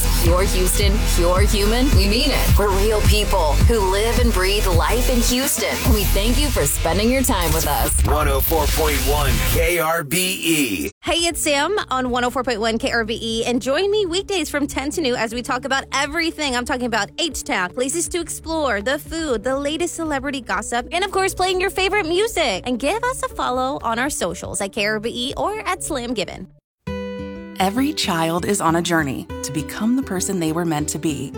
says pure Houston, pure human, we mean it. We're real people who live and breathe life in Houston. And we thank you for spending your time with us. 104.1 KRBE. Hey, it's Sam on 104.1 KRBE, and join me weekdays from 10 to noon as we talk about everything. I'm talking about H-Town, places to explore, the food, the latest celebrity gossip, and of course, playing your favorite music. And give us a follow on our socials at KRBE or at Slam Given. Every child is on a journey to become the person they were meant to be.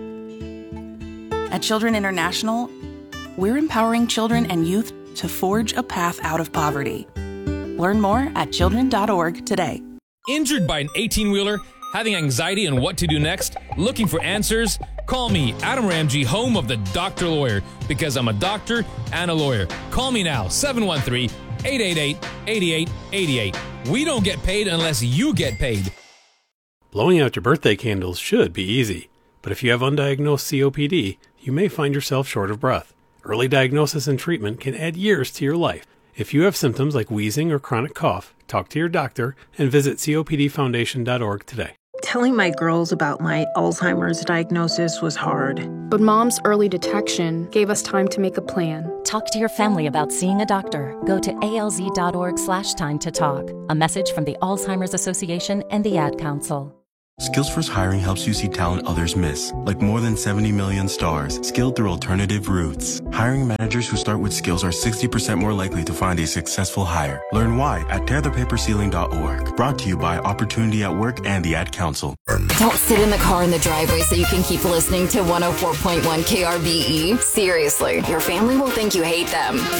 At Children International, we're empowering children and youth to forge a path out of poverty. Learn more at children.org today. Injured by an 18-wheeler, having anxiety on what to do next, looking for answers? Call me, Adam Ramji, home of the Doctor Lawyer, because I'm a doctor and a lawyer. Call me now, 713-888-8888. We don't get paid unless you get paid. Blowing out your birthday candles should be easy, but if you have undiagnosed COPD, you may find yourself short of breath. Early diagnosis and treatment can add years to your life. If you have symptoms like wheezing or chronic cough, talk to your doctor and visit copdfoundation.org today. Telling my girls about my Alzheimer's diagnosis was hard. But Mom's early detection gave us time to make a plan. Talk to your family about seeing a doctor. Go to alz.org/time to talk. A message from the Alzheimer's Association and the Ad Council. Skills First Hiring helps you see talent others miss, like more than 70 million stars, skilled through alternative routes. Hiring managers who start with skills are 60% more likely to find a successful hire. Learn why at tearthepaperceiling.org. Brought to you by Opportunity at Work and the Ad Council. Don't sit in the car in the driveway so you can keep listening to 104.1 KRBE. Seriously, your family will think you hate them.